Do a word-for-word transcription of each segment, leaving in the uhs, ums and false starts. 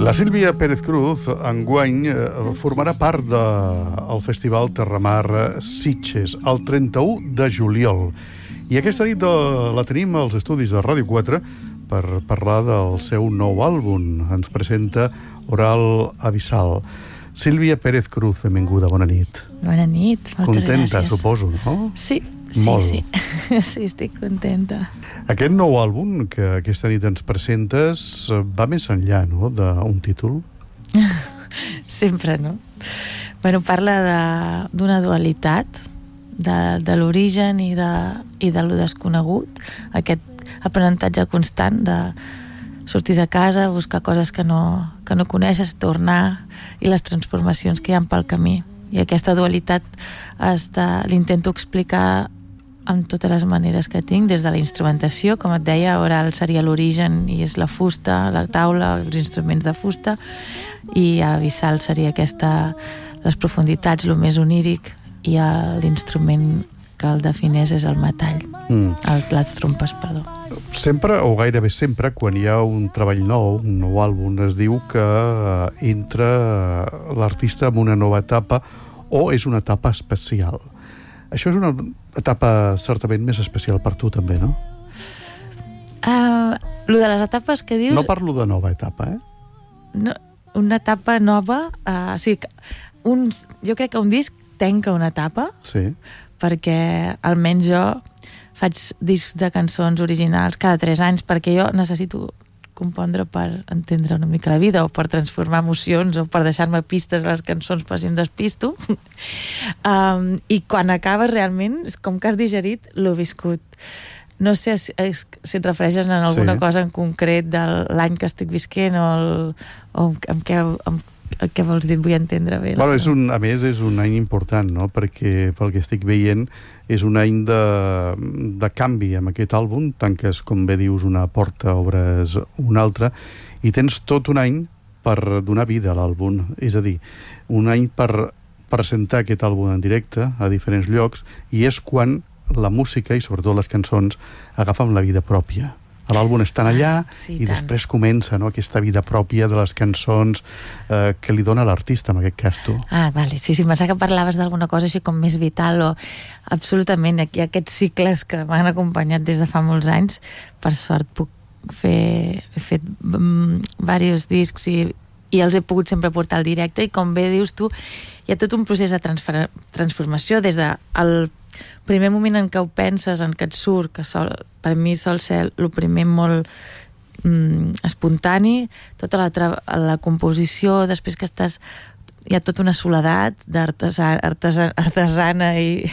La Sílvia Pérez Cruz, enguany, formarà part del Festival Terramar Sitges, el trenta-u de juliol. I aquesta nit la tenim als estudis de Ràdio quatre per parlar del seu nou àlbum. Ens presenta Oral Abissal. Sílvia Pérez Cruz, benvinguda, bona nit. Bona nit, moltes Contenta, gràcies. suposo, no? Sí, sí, Molt. sí. Sí, estic contenta. Aquest nou àlbum que aquesta nit ens presentes va més enllà, no?, d'un títol. Sempre, no? Bueno, parla de- d'una dualitat, de, de l'origen i de, i de lo desconegut, aquest aprenentatge constant de sortir de casa, buscar coses que no, que no coneixes, tornar, i les transformacions que hi ha pel camí. I aquesta dualitat està, l'intento explicar amb totes les maneres que tinc, des de la instrumentació, com et deia, oral seria l'origen i és la fusta, la taula, els instruments de fusta, i abissal seria aquesta, les profunditats, el més oníric, i el- l'instrument que el defineix és el metall, Mm. el plats trompes, perdó. Sempre, o gairebé sempre, quan hi ha un treball nou, un nou àlbum, es diu que eh, entra l'artista en una nova etapa o és una etapa especial. Això és una etapa certament més especial per tu, també, no? Uh, lo de les etapes que dius... No parlo de nova etapa, eh? No, una etapa nova, uh, o sigui, que un, jo crec que un disc tanca una etapa, Sí. perquè almenys jo faig discs de cançons originals cada tres anys, perquè jo necessito compondre per entendre una mica la vida, o per transformar emocions, o per deixar-me pistes a les cançons per si em despisto. um, I quan acaba realment és com que has digerit l'ho viscut. No sé si, si et refereixes en alguna Sí. cosa en concret de l'any que estic visquent o, el, o amb què, amb, què vols dir? Vull entendre bé. Bueno, és un, a més, és un any important, no?, perquè pel que estic veient és un any de, de canvi amb aquest àlbum. Tanques, com bé dius, una porta, obres una altra, i tens tot un any per donar vida a l'àlbum. És a dir, un any per presentar aquest àlbum en directe a diferents llocs, i és quan la música, i sobretot les cançons, agafen la vida pròpia. L'àlbum està allà, Sí, i tant. després comença, no?, aquesta vida pròpia de les cançons eh, que li dona l'artista, en aquest cas tu. Ah, vale. Sí, sí, pensava que parlaves d'alguna cosa així com més vital o... Absolutament, aquí hi ha aquests cicles que m'han acompanyat des de fa molts anys. Per sort puc fer... He fet um, diversos discs i, i els he pogut sempre portar al directe, i com bé dius tu, hi ha tot un procés de transfer- transformació des de el primer moment en què ho penses, en què et surt, que sol, per mi sol ser el primer molt mm, espontani, tota la, tra- la composició, després que estàs, hi ha tota una soledat d'artesana artesa, artesana i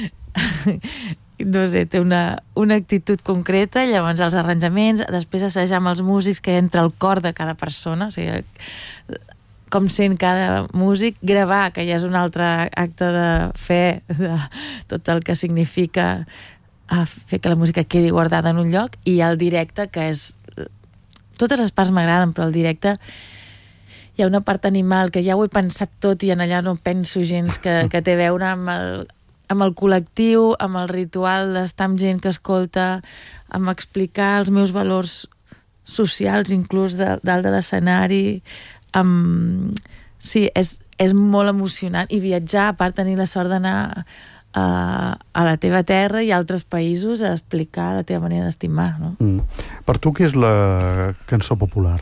no sé, té una, una actitud concreta, llavors els arranjaments, després assajar amb els músics, que entra el cor de cada persona, o sigui, com sent cada músic, gravar, que ja és un altre acte de fe, de tot el que significa a fer que la música quedi guardada en un lloc, i el directe, que és... Totes les parts m'agraden, però el directe hi ha una part animal que ja ho he pensat tot i en allà no penso gens, que, que té a veure amb el, amb el col·lectiu, amb el ritual d'estar amb gent que escolta, amb explicar els meus valors socials, inclús de, dalt de l'escenari. Um, sí, és, és molt emocionant, i viatjar, a part tenir la sort d'anar a, a la teva terra i a altres països a explicar la teva manera d'estimar, no? Mm. Per tu, què és la cançó popular?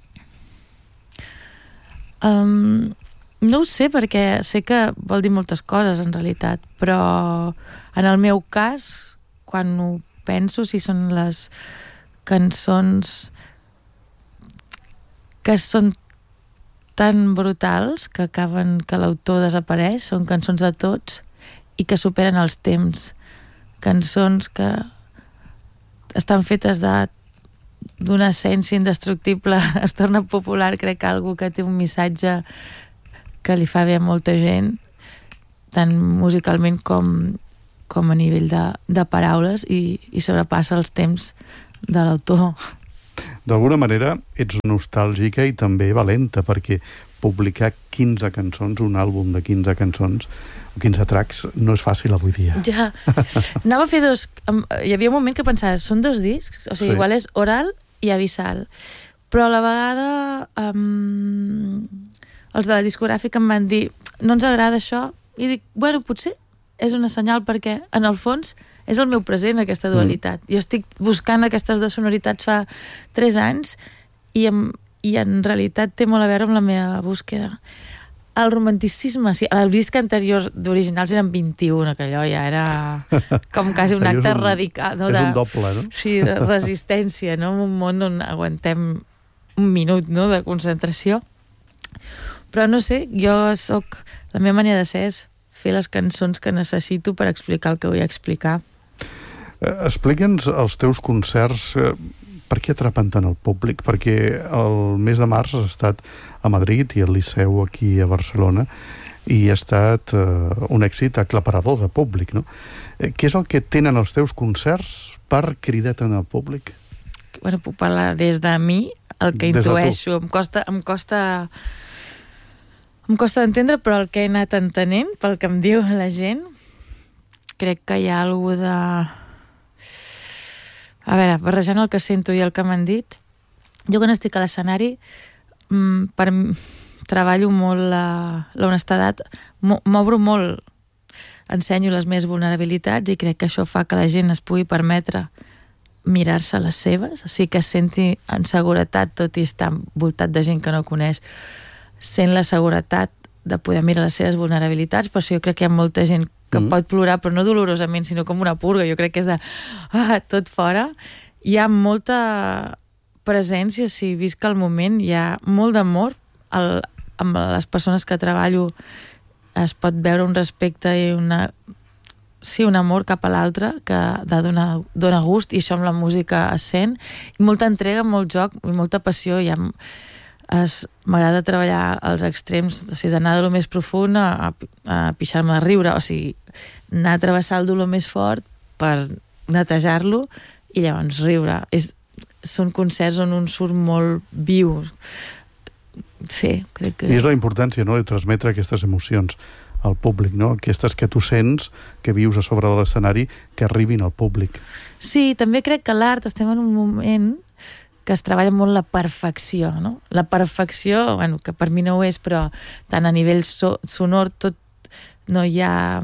Um, no ho sé, perquè sé que vol dir moltes coses en realitat, però en el meu cas, quan ho penso, si són les cançons que són tan brutals que acaben que l'autor desapareix, són cançons de tots i que superen els temps, cançons que estan fetes de d'una essència indestructible, es torna popular, crec que algú que té un missatge que li fa bé a molta gent, tant musicalment com, com a nivell de, de paraules, i, i sobrepassa els temps de l'autor. D'alguna manera ets nostàlgica i també valenta, perquè publicar quinze cançons, un àlbum de quinze cançons, o quinze tracks, no és fàcil avui dia. Ja. Anava a fer dos... Hi havia un moment que pensava, són dos discs? O sigui, Sí. igual és Oral i Abissal. però a la vegada um, els de la discogràfica em van dir no ens agrada això, i dic, bueno, potser és una senyal perquè, en el fons, és el meu present, aquesta dualitat. Mm. Jo estic buscant aquestes dues sonoritats fa tres anys i, em, i en realitat té molt a veure amb la meva búsqueda. El romanticisme, sí, el disc anterior d'originals eren vint-i-un, que allò ja era com quasi un acte un, radical. No? És de, un doble, no? Sí, de resistència, no? En un món on aguantem un minut, no?, de concentració. Però no sé, jo soc... La meva manera de ser és fer les cançons que necessito per explicar el que vull explicar. Eh, Explica'ns els teus concerts, eh, per què atrapen tant el públic? Perquè el mes de març has estat a Madrid i al Liceu aquí a Barcelona i ha estat eh, un èxit aclaparador de públic, no? Eh, què és el que tenen els teus concerts per cridar tant al públic? Bueno, puc parlar des de mi, el que Des de intueixo. Em costa... Em costa... Em costa d'entendre, però el que he anat entenent, pel que em diu la gent, crec que hi ha alguna de... A veure, barrejant el que sento i el que m'han dit, jo quan estic a l'escenari mmm, per... treballo molt la, la honestedat, m'obro molt, ensenyo les meves vulnerabilitats i crec que això fa que la gent es pugui permetre mirar-se les seves, o sigui que es senti en seguretat, tot i estar envoltat de gent que no coneix, sent la seguretat de poder mirar les seves vulnerabilitats. Per això jo crec que hi ha molta gent que mm. pot plorar, però no dolorosament, sinó com una purga. Jo crec que és de ah, tot fora. Hi ha molta presència, si visc el moment, hi ha molt d'amor. El, amb les persones que treballo es pot veure un respecte i una, sí, un amor cap a l'altre que de donar, dona gust, i això amb la música es sent. I molta entrega, molt joc i molta passió. Hi ha... m'agrada treballar als extrems, o sigui, d'anar de lo més profund a, a pixar-me de riure, o sigui, anar a travessar el dolor més fort per netejar-lo i llavors riure. És, són concerts on un surt molt viu. Sí, crec que... I és la importància, no?, de transmetre aquestes emocions al públic, no? Aquestes que tu sents, que vius a sobre de l'escenari, que arribin al públic. Sí, també crec que l'art, estem en un moment que es treballa molt la perfecció, no? La perfecció, bueno, que per mi no ho és, però tant a nivell so, sonor, tot, no hi ha...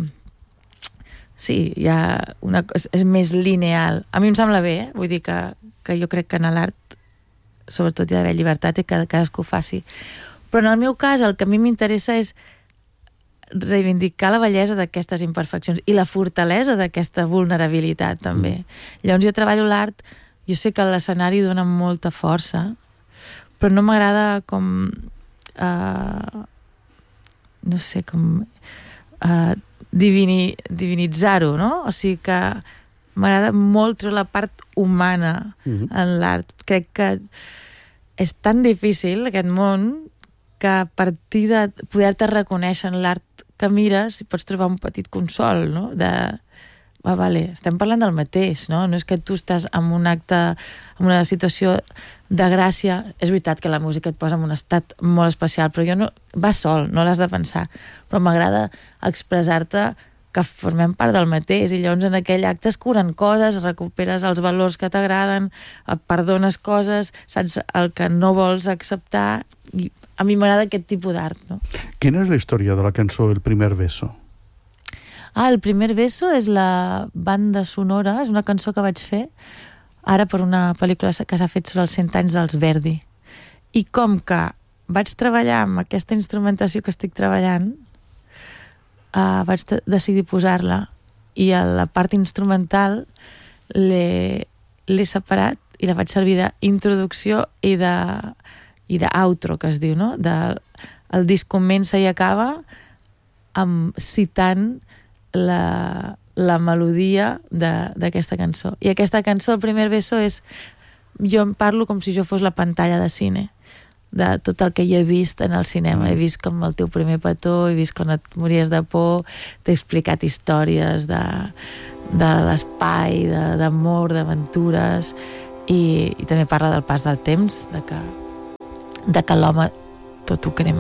Sí, hi ha una cosa... És més lineal. A mi em sembla bé, eh? Vull dir que, que jo crec que en l'art, sobretot hi ha d'haver llibertat i que cadascú ho faci. Però en el meu cas, el que a mi m'interessa és reivindicar la bellesa d'aquestes imperfeccions i la fortalesa d'aquesta vulnerabilitat, també. Mm. Llavors jo treballo l'art. Jo sé que l'escenari dona molta força, però no m'agrada com... Uh, no sé, com... Uh, divini, divinitzar-ho, no? O sigui que m'agrada molt treure la part humana mm-hmm. en l'art. Crec que és tan difícil, aquest món, que a partir de poder-te reconèixer en l'art que mires i pots trobar un petit consol, no? De... Ah, vale, estem parlant del mateix, no? No és que tu estàs en un acte, en una situació de gràcia. És veritat que la música et posa en un estat molt especial, però jo no... Va sol, no l'has de pensar. Però m'agrada expressar-te que formem part del mateix, i llavors en aquell acte es curen coses, recuperes els valors que t'agraden, perdones coses, saps el que no vols acceptar, i a mi m'agrada aquest tipus d'art, no? Quina és la història de la cançó El primer beso? Ah, El primer beso és la banda sonora, és una cançó que vaig fer ara per una pel·lícula que s'ha fet sobre els cent anys dels Verdi. I com que vaig treballar amb aquesta instrumentació que estic treballant, uh, vaig de- decidir posar-la, i a la part instrumental l'he, l'he separat i la vaig servir d'introducció i de i d'outro, que es diu, no? De, el disc comença i acaba amb citant la, la melodia d'aquesta cançó. I aquesta cançó, El primer beso, és... Jo en parlo com si jo fos la pantalla de cine, de tot el que jo he vist en el cinema. He vist com el teu primer petó, he vist quan et mories de por, t'he explicat històries de, de l'espai, de- d'amor, d'aventures, i, i també parla del pas del temps, de que, de que l'home tot ho crema